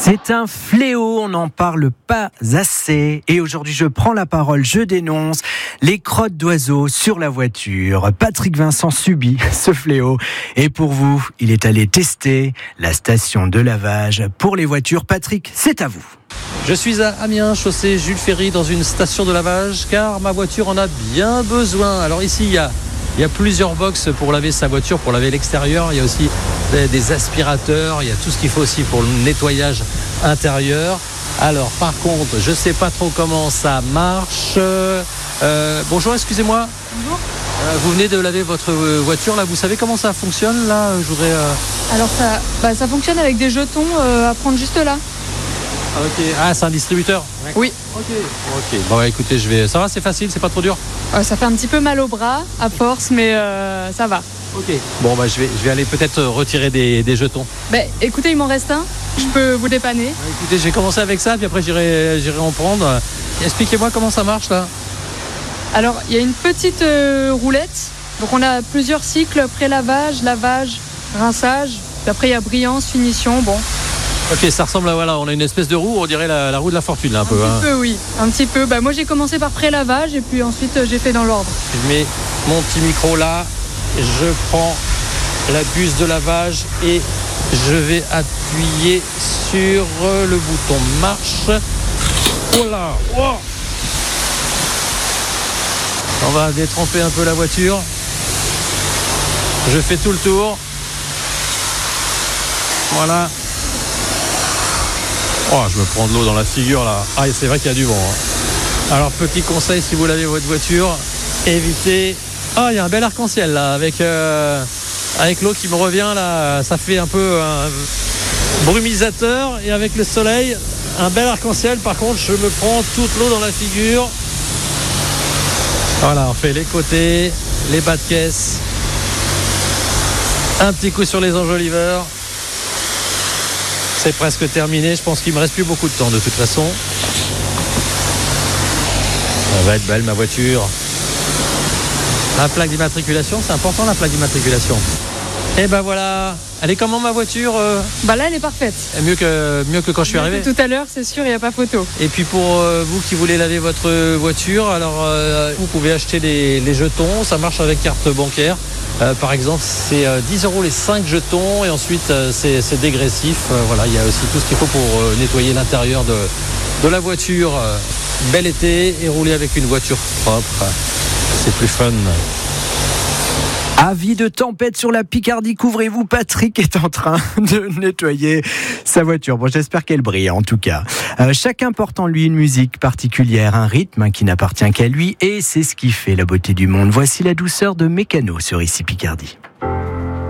C'est un fléau, on n'en parle pas assez. Et aujourd'hui, je prends la parole, je dénonce les crottes d'oiseaux sur la voiture. Patrick Vincent subit ce fléau. Et pour vous, il est allé tester la station de lavage pour les voitures. Patrick, c'est à vous. Je suis à Amiens, chaussée Jules Ferry, dans une station de lavage, car ma voiture en a bien besoin. Alors ici, il y a plusieurs box pour laver sa voiture, pour laver l'extérieur. Il y a aussi des aspirateurs, il y a tout ce qu'il faut aussi pour le nettoyage intérieur. Alors par contre, je ne sais pas trop comment ça marche. Bonjour, excusez-moi. Bonjour. Vous venez de laver votre voiture, là. Vous savez comment ça fonctionne, là? Je voudrais... Alors ça fonctionne avec des jetons à prendre juste là. Ah, ok. Ah, c'est un distributeur? Oui. Ok. Bon, écoutez, ça va, c'est facile, c'est pas trop dur? Ça fait un petit peu mal au bras à force, mais ça va. Ok. Bon, je vais aller peut-être retirer des jetons. Écoutez, il m'en reste un. Je peux vous dépanner. Écoutez, j'ai commencé avec ça, puis après j'irai en prendre. Expliquez-moi comment ça marche, là. Alors, il y a une petite roulette. Donc on a plusieurs cycles: pré-lavage, lavage, rinçage. Puis après il y a brillance, finition. Bon. Ok, ça ressemble à, voilà, on a une espèce de roue, on dirait la roue de la fortune, là, un peu. Un petit peu, oui. Un petit peu. Moi j'ai commencé par pré-lavage et puis ensuite j'ai fait dans l'ordre. Je mets mon petit micro là, je prends la buse de lavage et je vais appuyer sur le bouton marche. Oh là, oh. On va détremper un peu la voiture. Je fais tout le tour. Voilà. Oh, je me prends de l'eau dans la figure là. Ah, c'est vrai qu'il y a du vent. Alors, petit conseil, si vous lavez votre voiture, évitez... Ah, il y a un bel arc-en-ciel là, avec l'eau qui me revient là. Ça fait un peu un brumisateur. Et avec le soleil, un bel arc-en-ciel. Par contre, je me prends toute l'eau dans la figure. Voilà, on fait les côtés, les bas de caisse. Un petit coup sur les enjoliveurs. C'est presque terminé. Je pense qu'il me reste plus beaucoup de temps de toute façon. Ça va être belle ma voiture. La plaque d'immatriculation, c'est important, la plaque d'immatriculation. Et ben voilà. Elle est comment ma voiture? Là elle est parfaite. Mieux que quand je suis arrivé. Tout à l'heure, c'est sûr, il n'y a pas photo. Et puis pour vous qui voulez laver votre voiture, alors vous pouvez acheter les jetons. Ça marche avec carte bancaire. Par exemple, c'est 10 € les 5 jetons et ensuite c'est dégressif. Voilà, il y a aussi tout ce qu'il faut pour nettoyer l'intérieur de la voiture. Bel été et rouler avec une voiture propre, c'est plus fun. Avis de tempête sur la Picardie, couvrez-vous, Patrick est en train de nettoyer sa voiture. Bon, j'espère qu'elle brille en tout cas. Chacun porte en lui une musique particulière, un rythme qui n'appartient qu'à lui et c'est ce qui fait la beauté du monde. Voici la douceur de Mécano sur Ici Picardie.